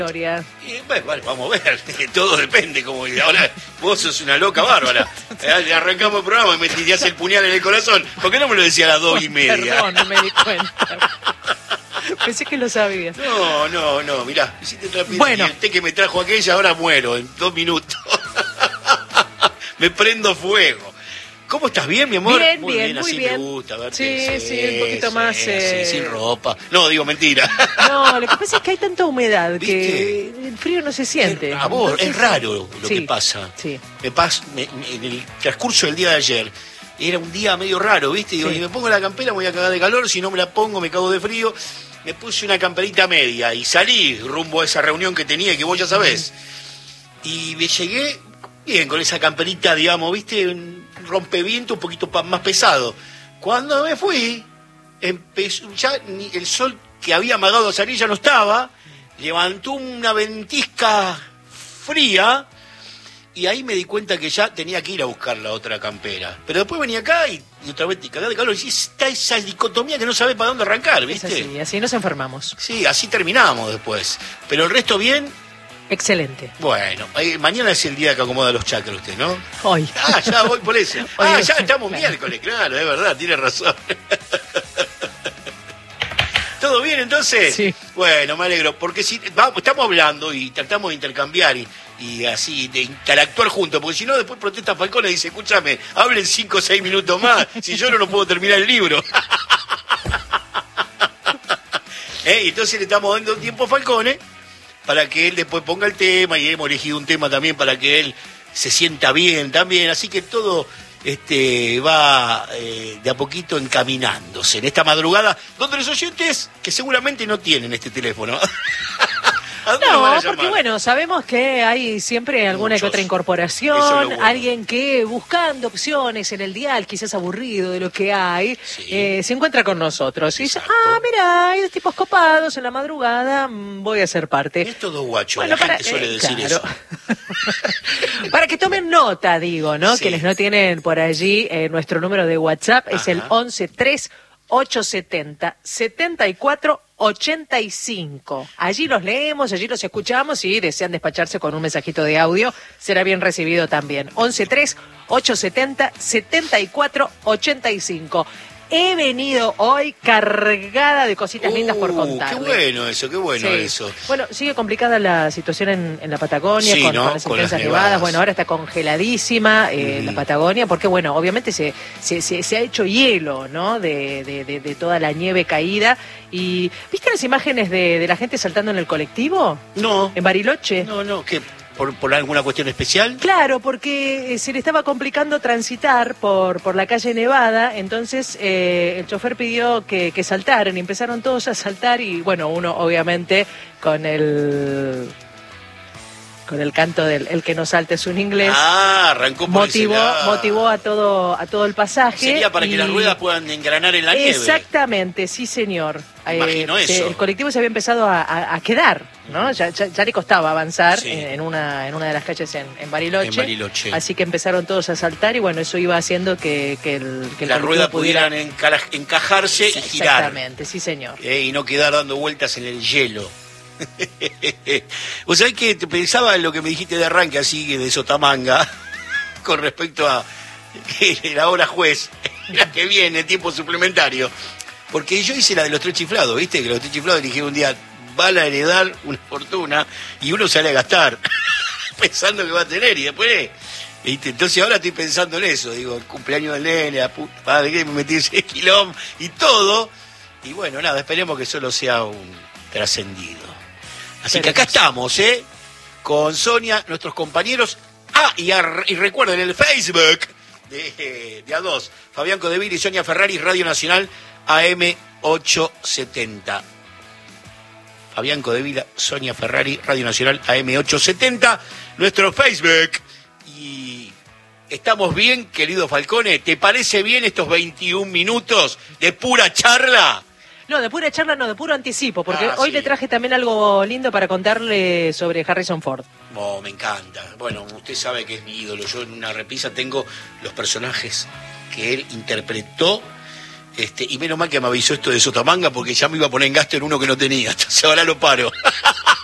historia. Y, bueno, vamos a ver, todo depende. Como ahora vos sos una loca bárbara. Arrancamos el programa y me tirás el puñal en el corazón. ¿Por qué no me lo decía a las 2:30? Perdón, no me di cuenta. Pensé que lo sabía. No, mirá, hiciste otra pieza. Bueno. Y el té que me trajo aquella, ahora muero en 2 minutos. Me prendo fuego. ¿Cómo estás? ¿Bien, mi amor? Bien, muy bien, así muy bien. me gusta verte. Sí, un poquito más. Sí, sin ropa. No, digo mentira. No, lo que pasa es que hay tanta humedad ¿Viste? que el frío no se siente. A vos, Entonces, es raro lo sí, que pasa. Sí. En el transcurso del día de ayer, era un día medio raro, ¿viste? Digo, Sí. si me pongo la campera me voy a cagar de calor, si no me la pongo me cago de frío. Me puse una camperita media y salí rumbo a esa reunión que tenía, que vos ya sabés. Y me llegué bien con esa camperita, digamos, ¿viste? Un rompeviento un poquito más pesado. Cuando me fui, empezó ya el sol que había amagado a salir ya no estaba, levantó una ventisca fría y ahí me di cuenta que ya tenía que ir a buscar la otra campera. Pero después venía acá y otra vez te cagás de calor. Y está esa dicotomía que no sabe para dónde arrancar, ¿viste? Es así nos enfermamos. Sí, así terminamos después. Pero el resto bien. Excelente. Bueno, mañana es el día que acomoda los chakras usted, ¿no? Hoy. Ya voy por eso. Hoy Ya estamos claro. miércoles, claro, es verdad, tiene razón. ¿Todo bien entonces? Sí. Bueno, me alegro, porque si estamos hablando y tratamos de intercambiar y así, de interactuar juntos, porque si no después protesta Falcone y dice, escúchame, hablen 5 o 6 minutos más, si yo no puedo terminar el libro. Y entonces le estamos dando tiempo a Falcone para que él después ponga el tema, y hemos elegido un tema también para que él se sienta bien también, así que todo va de a poquito encaminándose en esta madrugada, donde los oyentes que seguramente no tienen este teléfono. ¿A dónde nos van a No, llamar? porque bueno, sabemos que hay siempre alguna que Muchos. otra Eso es incorporación, lo bueno. alguien que buscando opciones en el dial, quizás aburrido de lo que hay, Sí. se encuentra con nosotros y dice, Exacto. mira, hay dos tipos copados en la madrugada, voy a ser parte. Es todo guacho, Bueno, la gente suele decir claro. eso. Para que tomen nota, digo, ¿no? Sí. Quienes no tienen por allí nuestro número de WhatsApp es el Ajá. 113870-7485. Allí los leemos, allí los escuchamos y desean despacharse con un mensajito de audio, será bien recibido también. 113870-7485. He venido hoy cargada de cositas lindas por contarles. Qué bueno Sí. eso. Bueno, sigue complicada la situación en la Patagonia, Sí, con, ¿no? con las Con intensas las nevadas. nevadas. Bueno, ahora está congeladísima la Patagonia, porque bueno, obviamente se ha hecho hielo, ¿no? De toda la nieve caída. Y ¿viste las imágenes de la gente saltando en el colectivo? No, En Bariloche. no, ¿qué? ¿Por alguna cuestión especial? Claro, porque se le estaba complicando transitar por la calle Nevada, entonces el chofer pidió que saltaran y empezaron todos a saltar y bueno, uno obviamente con el canto del el que no salte es un inglés, Arrancó por ese lado. motivó a todo el pasaje. Sería para que y- las ruedas puedan engranar en la nieve. Exactamente, sí señor. Imagino eso. El colectivo se había empezado a quedar, ¿no? Ya le costaba avanzar Sí. en una de las calles en Bariloche. En Bariloche. Así que empezaron todos a saltar y bueno, eso iba haciendo que el Las colectivo ruedas pudiera... pudieran encajarse y girar. Exactamente, sí señor. Y no quedar dando vueltas en el hielo. ¿Vos sabés que te pensaba en lo que me dijiste de arranque, así de Sotamanga, con respecto a la hora juez, la que viene, tiempo suplementario? Porque yo hice la de los tres chiflados, ¿viste? Que los tres chiflados dijeron un día, van a heredar una fortuna y uno sale a gastar, pensando que va a tener y después... ¿viste? Entonces ahora estoy pensando en eso, digo, el cumpleaños del nene, la puta madre, que me metí ese quilombo y todo. Y bueno, nada, esperemos que solo sea un trascendido. Así que acá estamos, con Sonia, nuestros compañeros. Y recuerden el Facebook de A2, Fabián Codeville y Sonia Ferrari, Radio Nacional AM870. Fabián Codeville, Sonia Ferrari, Radio Nacional AM870, nuestro Facebook. Y estamos bien, querido Falcone. ¿Te parece bien estos 21 minutos de pura charla? No, de pura charla no, de puro anticipo, porque hoy sí. le traje también algo lindo para contarle sobre Harrison Ford. Oh, me encanta. Bueno, usted sabe que es mi ídolo. Yo en una repisa tengo los personajes que él interpretó. Y menos mal que me avisó esto de Sotamanga, porque ya me iba a poner en gasto en uno que no tenía. Entonces ahora lo paro.